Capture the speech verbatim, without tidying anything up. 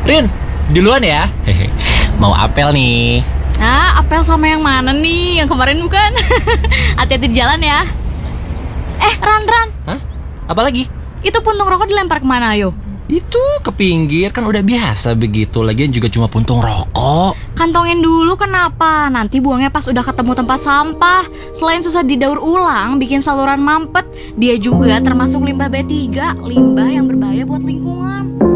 Rin, duluan ya. Hehe. Mau apel nih. Ah, apel sama yang mana nih? Yang kemarin bukan? Hati-hati di jalan ya. Eh, Ran, Ran. Hah? Apa lagi? Itu puntung rokok dilempar kemana, ayo? Itu ke pinggir, kan udah biasa begitu. Lagian juga cuma puntung rokok. Kantongin dulu, kenapa? Nanti buangnya pas udah ketemu tempat sampah. Selain susah didaur ulang, bikin saluran mampet, dia juga termasuk limbah B tiga, limbah yang berbahaya buat lingkungan.